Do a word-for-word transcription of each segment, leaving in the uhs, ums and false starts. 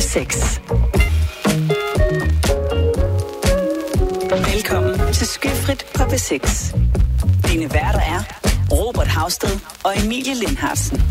seks. Velkommen til Skyfrit på P seks. Dine værter er Robert Havsted og Emilie Lindhartsen.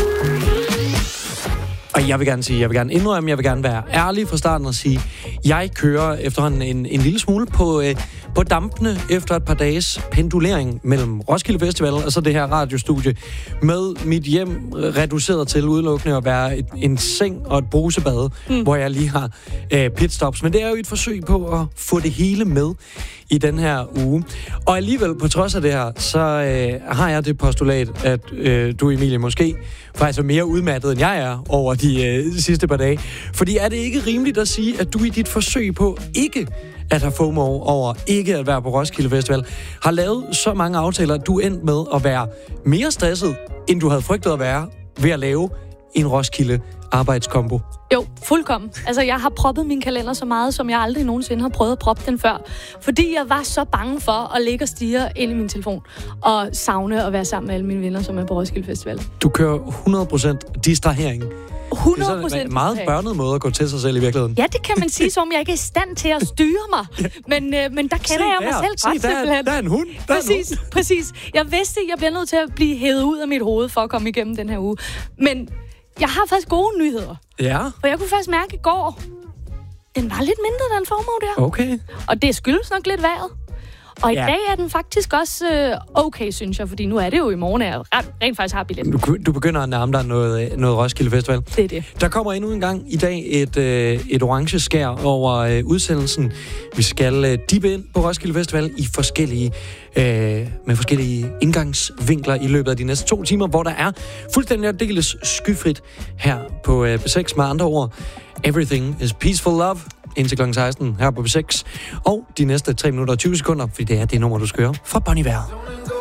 Og jeg vil gerne sige, jeg vil gerne indrømme, jeg vil gerne være ærlig fra starten og sige, jeg kører efterhånden en, en lille smule på, øh, på dampene efter et par dages pendulering mellem Roskilde Festival og så det her radiostudie, med mit hjem reduceret til udelukkende at være et, en seng og et brusebad, mm. hvor jeg lige har øh, pitstops. Men det er jo et forsøg på at få det hele med i den her uge. Og alligevel, på trods af det her, så øh, har jeg det postulat, at øh, du, Emilie, måske faktisk er mere udmattet, end jeg er over de øh, sidste par dage. Fordi er det ikke rimeligt at sige, at du i dit forsøg på ikke at have FOMO over ikke at være på Roskilde Festival, har lavet så mange aftaler, at du endte med at være mere stresset, end du havde frygtet at være ved at lave en Roskilde arbejdskombo? Jo, fuldkommen. Altså, jeg har proppet min kalender så meget, som jeg aldrig nogensinde har prøvet at proppe den før. Fordi jeg var så bange for at ligge og stirre ind i min telefon og savne at være sammen med alle mine venner, som er på Roskilde Festival. Du kører hundrede procent distrahering. hundrede procent. Det er en meget børnet måde at gå til sig selv i virkeligheden. Ja, det kan man sige, som jeg ikke er i stand til at styre mig. ja. Men, øh, men der kender jeg mig selv godt, simpelthen. Der er en hund. Der præcis, er en hund. præcis. Jeg vidste, at jeg bliver nødt til at blive hævet ud af mit hoved for at komme igennem den her uge. Men jeg har faktisk gode nyheder. Ja. For jeg kunne faktisk mærke i går, den var lidt mindre, den FOMO der. Okay. Og det skyldes nok lidt vejret. Og i ja. dag er den faktisk også øh, okay, synes jeg, fordi nu er det jo i morgen, at jeg rent faktisk har billetten. Du, du begynder at nærme dig noget, noget Roskilde Festival. Det er det. Der kommer endnu en gang i dag et, øh, et orange skær over øh, udsendelsen. Vi skal øh, dippe ind på Roskilde Festival i forskellige, øh, med forskellige indgangsvinkler i løbet af de næste to timer, hvor der er fuldstændig aldeles skyfrit her på øh, P seks. Med andre ord, everything is peaceful love. Indtil klokken seksten her på P seks. Og de næste tre minutter og tyve sekunder, fordi det er det nummer, du skal høre fra Bon Iver.